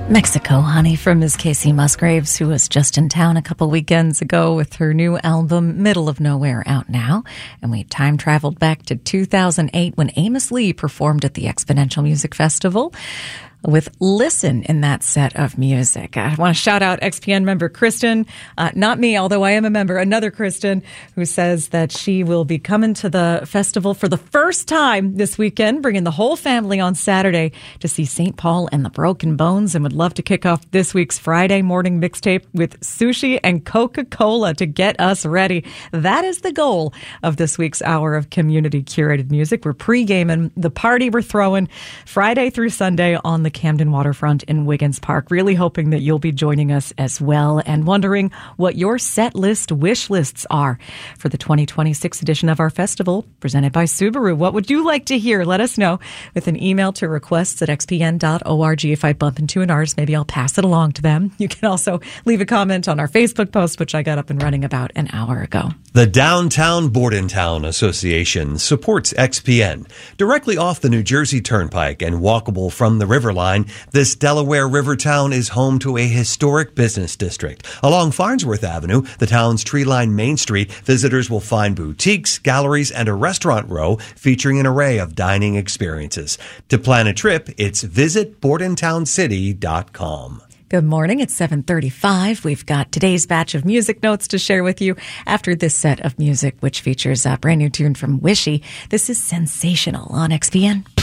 Mexico Honey from Ms. Casey Musgraves, who was just in town a couple weekends ago with her new album, Middle of Nowhere, out now. And we time traveled back to 2008 when Amos Lee performed at the Exponential Music Festival with Listen in that set of music. I want to shout out XPN member Kristen, not me, although I am a member, another Kristen, who says that she will be coming to the festival for the first time this weekend, bringing the whole family on Saturday to see St. Paul and the Broken Bones, and would love to kick off this week's Friday morning mixtape with sushi and Coca-Cola to get us ready. That is the goal of this week's hour of community curated music. We're pre-gaming the party we're throwing Friday through Sunday on the Camden waterfront in Wiggins Park. Really hoping that you'll be joining us as well, and wondering what your set list wish lists are for the 2026 edition of our festival presented by Subaru. What would you like to hear? Let us know with an email to requests@xpn.org. If I bump into an artist, maybe I'll pass it along to them. You can also leave a comment on our Facebook post, which I got up and running about an hour ago. The Downtown Bordentown Association supports XPN. Directly off the New Jersey Turnpike and walkable from the river line, this Delaware river town is home to a historic business district. Along Farnsworth Avenue, the town's tree-lined Main Street, visitors will find boutiques, galleries, and a restaurant row featuring an array of dining experiences. To plan a trip, it's visitbordentowncity.com. Good morning. It's 7:35. We've got today's batch of music notes to share with you after this set of music, which features a brand new tune from Wishy. This is Sensational on XPN.